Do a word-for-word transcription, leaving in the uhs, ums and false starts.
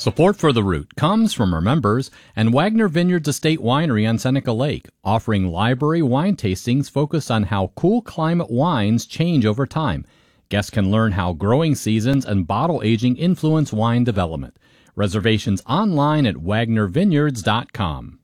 Support for The Root comes from our members and Wagner Vineyards Estate Winery on Seneca Lake, offering library wine tastings focused on how cool climate wines change over time. Guests can learn how growing seasons and bottle aging influence wine development. Reservations online at wagner vineyards dot com.